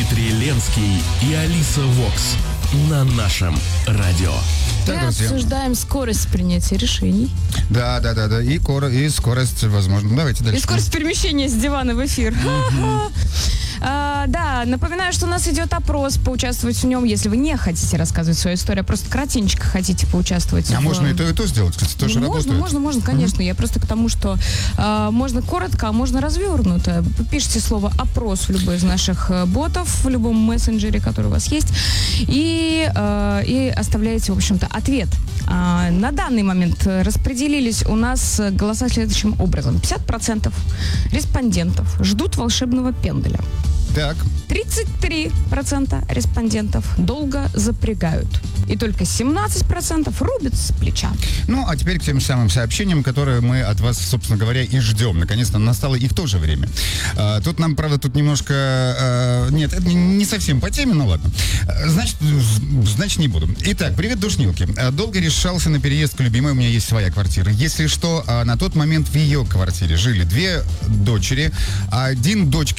Дмитрий Ленский и Алиса Вокс на нашем радио. Мы обсуждаем скорость принятия решений. Да. И скорость, возможно. Давайте дальше. И скорость перемещения с дивана в эфир. Да, напоминаю, что у нас идет опрос, поучаствовать в нем, если вы не хотите рассказывать свою историю, а просто кратенько хотите поучаствовать. Можно и то сделать, кстати, тоже работает. Можно, конечно. Я просто к тому, что можно коротко, а можно развернуто. Пишите слово «опрос» в любой из наших ботов, в любом мессенджере, который у вас есть, и оставляете, в общем-то, ответ. На данный момент распределились у нас голоса следующим образом. 50% респондентов ждут волшебного пенделя. Так. 33% респондентов долго запрягают. И только 17% рубят с плеча. Ну, а теперь к тем самым сообщениям, которые мы от вас, собственно говоря, и ждем. Наконец-то настало их тоже время. Тут нам, правда, немножко... Нет, это не совсем по теме, но ладно. Значит, не буду. Итак, привет, душнилки. Долго решался на переезд к любимой. У меня есть своя квартира. Если что, на тот момент в ее квартире жили 2 дочери, 1 дочка